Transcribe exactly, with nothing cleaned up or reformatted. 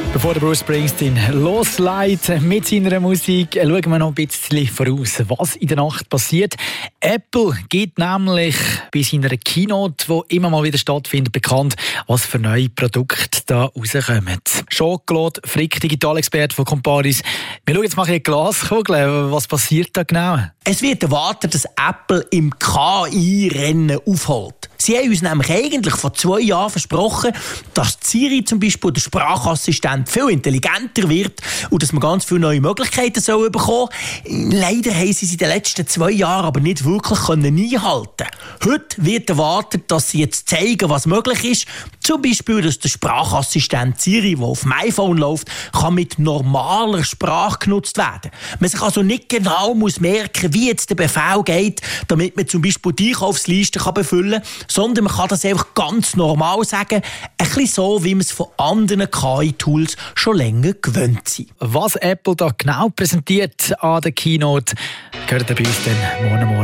Bevor der Bruce Springsteen loslässt mit seiner Musik, schauen wir noch ein bisschen voraus, was in der Nacht passiert. Apple gibt nämlich bei seiner Keynote, die immer mal wieder stattfindet, bekannt, was für neue Produkte da rauskommen. Jean-Claude Frick, Digitalexperte von Comparis. Wir schauen jetzt mal in die Glaskugel. Was passiert da genau? Es wird erwartet, dass Apple im K I-Rennen aufholt. Sie haben uns nämlich eigentlich vor zwei Jahren versprochen, dass Siri zum Beispiel, der Sprachassistent, viel intelligenter wird und dass man ganz viele neue Möglichkeiten soll bekommen soll. Leider haben sie sie in den letzten zwei Jahren aber nicht wirklich einhalten können. Heute wird erwartet, dass sie jetzt zeigen, was möglich ist. Zum Beispiel, dass der Sprachassistent Siri, der auf dem iPhone läuft, kann mit normaler Sprache genutzt werden. Man sich also nicht genau muss merken, wie jetzt der Befehl geht, damit man zum Beispiel die Einkaufsliste befüllen kann, sondern man kann das einfach ganz normal sagen, ein bisschen so, wie man es von anderen K I-Tools schon länger gewöhnt sind. Was Apple da genau präsentiert an der Keynote, gehört ihr bei uns dann morgen Morgen.